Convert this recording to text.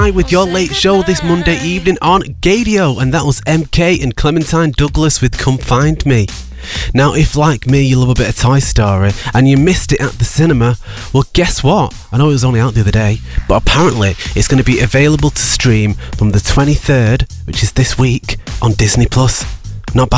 Sky with your late show this Monday evening on Gadio, and that was MK and Clementine Douglas with Come Find Me. Now, if like me you love a bit of Toy Story and you missed it at the cinema, well, guess what? I know it was only out the other day, but apparently it's going to be available to stream from the 23rd, which is this week, on Disney Plus. Not bad.